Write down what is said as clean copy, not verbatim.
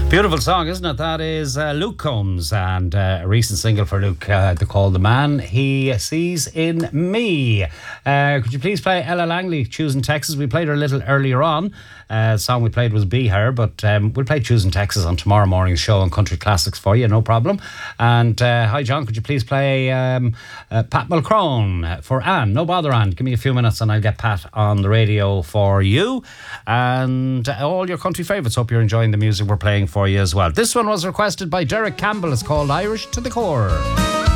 Beautiful song, isn't it? That is Luke Combs, and a recent single for Luke, they call The Man He Sees in Me. Could you please play Ella Langley, Choosing Texas? We played her a little earlier on. The song we played was Be Her, but we'll play Choosing Texas on tomorrow morning's show on Country Classics for you, no problem. And hi John, could you please play Pat Mulcrone for Anne? No bother, Anne. Give me a few minutes and I'll get Pat on the radio for you. And all your country favourites. Hope you're enjoying the music we're playing for you as well. This one was requested by Derek Campbell. It's called Irish to the Core.